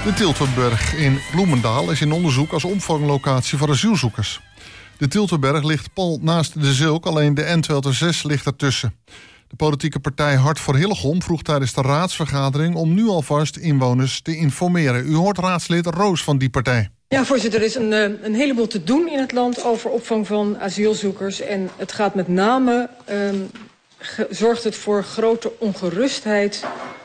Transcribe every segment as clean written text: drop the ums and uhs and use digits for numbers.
De Tilterberg in Bloemendaal is in onderzoek als opvanglocatie voor asielzoekers. De Tilterberg ligt pal naast de Zilk, alleen de N206 ligt ertussen. De politieke partij Hart voor Hillegom vroeg tijdens de raadsvergadering om nu alvast inwoners te informeren. U hoort raadslid Roos van die partij. Ja, voorzitter, er is een heleboel te doen in het land over opvang van asielzoekers. En het gaat met name, zorgt het voor grote ongerustheid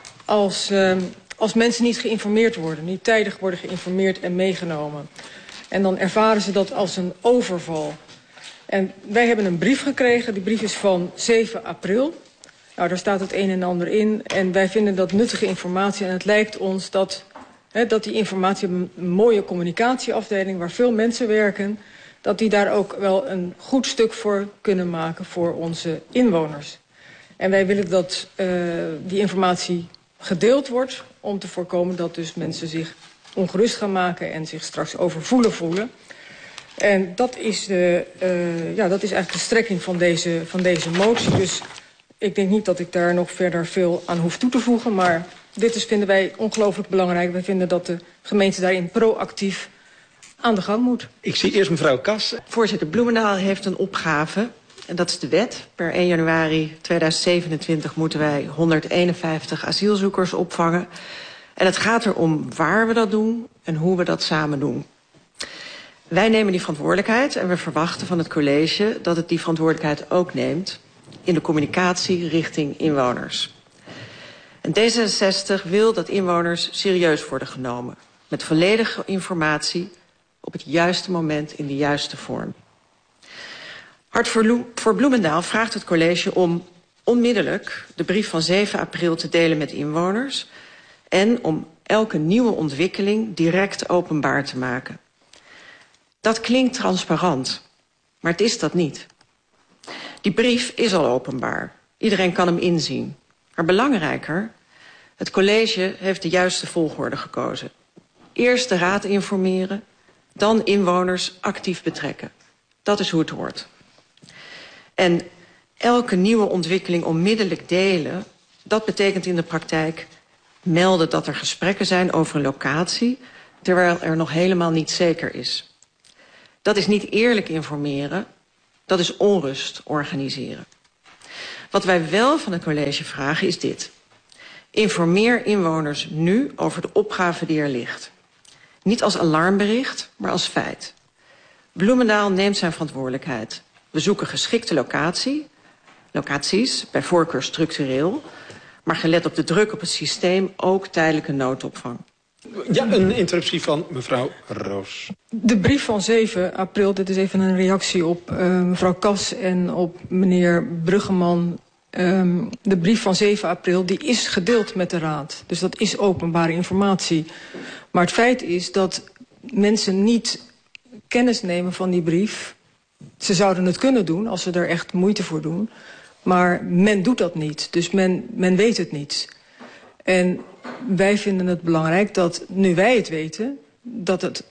als mensen niet geïnformeerd worden. Niet tijdig worden geïnformeerd en meegenomen. En dan ervaren ze dat als een overval. En wij hebben een brief gekregen, die brief is van 7 april. Nou, daar staat het een en ander in. En wij vinden dat nuttige informatie. En het lijkt ons dat die informatie, een mooie communicatieafdeling waar veel mensen werken, dat die daar ook wel een goed stuk voor kunnen maken voor onze inwoners. En wij willen dat die informatie gedeeld wordt om te voorkomen dat dus mensen zich ongerust gaan maken en zich straks overvoelen voelen. En dat is eigenlijk de strekking van deze motie. Dus ik denk niet dat ik daar nog verder veel aan hoef toe te voegen, maar dit vinden wij ongelooflijk belangrijk. Wij vinden dat de gemeente daarin proactief aan de gang moet. Ik zie eerst mevrouw Kas. Voorzitter, Bloemendaal heeft een opgave. En dat is de wet. Per 1 januari 2027 moeten wij 151 asielzoekers opvangen. En het gaat erom waar we dat doen en hoe we dat samen doen. Wij nemen die verantwoordelijkheid en we verwachten van het college dat het die verantwoordelijkheid ook neemt in de communicatie richting inwoners. En D66 wil dat inwoners serieus worden genomen. Met volledige informatie op het juiste moment in de juiste vorm. Hart voor Bloemendaal vraagt het college om onmiddellijk de brief van 7 april te delen met inwoners en om elke nieuwe ontwikkeling direct openbaar te maken. Dat klinkt transparant, maar het is dat niet. Die brief is al openbaar. Iedereen kan hem inzien. Maar belangrijker, het college heeft de juiste volgorde gekozen. Eerst de raad informeren, dan inwoners actief betrekken. Dat is hoe het hoort. En elke nieuwe ontwikkeling onmiddellijk delen, dat betekent in de praktijk melden dat er gesprekken zijn over een locatie, terwijl er nog helemaal niet zeker is. Dat is niet eerlijk informeren, dat is onrust organiseren. Wat wij wel van het college vragen is dit. Informeer inwoners nu over de opgave die er ligt. Niet als alarmbericht, maar als feit. Bloemendaal neemt zijn verantwoordelijkheid. We zoeken geschikte locaties, bij voorkeur structureel, maar gelet op de druk op het systeem ook tijdelijke noodopvang. Ja, een interruptie van mevrouw Roos. De brief van 7 april, dit is even een reactie op mevrouw Kas en op meneer Bruggeman. De brief van 7 april, die is gedeeld met de raad. Dus dat is openbare informatie. Maar het feit is dat mensen niet kennis nemen van die brief. Ze zouden het kunnen doen als ze er echt moeite voor doen. Maar men doet dat niet. Dus men weet het niet. En wij vinden het belangrijk dat, nu wij het weten, dat het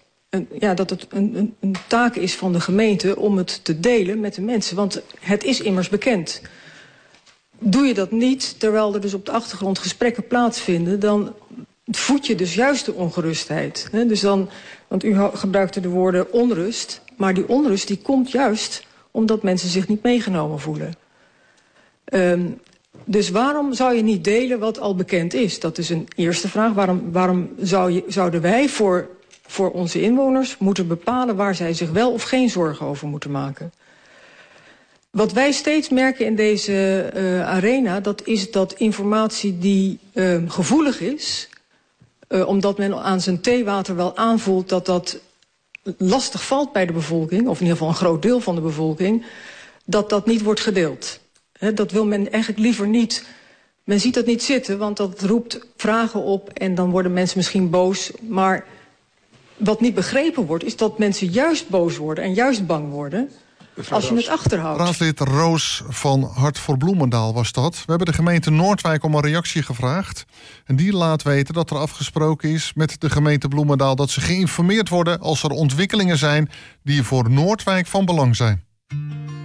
een taak is van de gemeente om het te delen met de mensen. Want het is immers bekend. Doe je dat niet, terwijl er dus op de achtergrond gesprekken plaatsvinden, dan voed je dus juist de ongerustheid. Dus dan, want u gebruikte de woorden onrust, maar die onrust die komt juist omdat mensen zich niet meegenomen voelen. Dus waarom zou je niet delen wat al bekend is? Dat is een eerste vraag. Waarom zouden wij voor onze inwoners moeten bepalen waar zij zich wel of geen zorgen over moeten maken? Wat wij steeds merken in deze arena, dat is dat informatie die gevoelig is, omdat men aan zijn theewater wel aanvoelt dat lastig valt bij de bevolking, of in ieder geval een groot deel van de bevolking, dat niet wordt gedeeld. Dat wil men eigenlijk liever niet. Men ziet dat niet zitten, want dat roept vragen op en dan worden mensen misschien boos. Maar wat niet begrepen wordt, is dat mensen juist boos worden en juist bang worden als je het achterhoudt. Raadslid Roos van Hart voor Bloemendaal was dat. We hebben de gemeente Noordwijk om een reactie gevraagd. En die laat weten dat er afgesproken is met de gemeente Bloemendaal dat ze geïnformeerd worden als er ontwikkelingen zijn die voor Noordwijk van belang zijn.